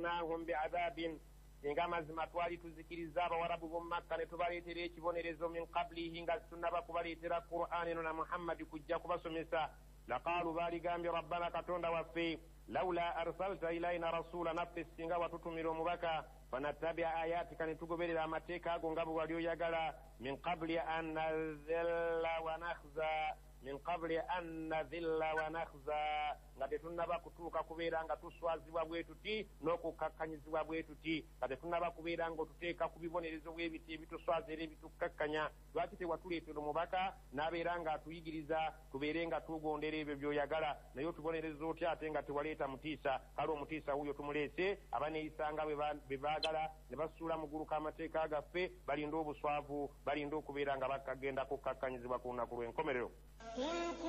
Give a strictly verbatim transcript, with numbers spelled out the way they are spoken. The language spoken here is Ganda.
la'adhaqnahum bi'adhabin singa mazima twali tuzikiriza abawarabu b'omu Makka ne tubaleetera ekibonerezo min qablihi nga tunnaba kubaleetera Qur'ani eno na Muhammadi kujja kubasomesa laqaalu baaligambye rabbana katonda waffe lawla arsalta ilayna rasula naffe singa watutumira omubaka fanattabi'a ayatika ne tugoberera amateeka ago nga bwe wali oyagala min qabli an nadhilla wa nakhza min qabli an nadhilla wa nakhza nga tetunnaba kutuuka kubeera nga tuswazibwa bwe tuti n'okukakkanyizibwa bwe tuti nga tetunnaba kubeera nga otuteeka ku bibonerezo bw'ebiti ebituswaza era ebitukkakkanya lwaki tewatuleetera omubaka n'abeera nga atuyigiriza tubeere nga tugondera ebyo by'oyagala naye otubonereza otya ate nga tewaleeta mutiisa kale omutiisa wuyo tumuleese abaneeyisanga bwe baagala ne basuula mu ggulu k'amateeka gaffe balinda obuswavu balinda okubeera nga bakagenda kukkakkanyizibwa ku lunaku lw'enkomerero.